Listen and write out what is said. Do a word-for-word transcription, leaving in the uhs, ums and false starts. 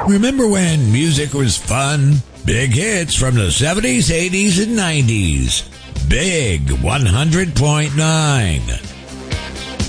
Remember when music was fun? Big hits from the seventies, eighties, and nineties. Big one hundred point nine.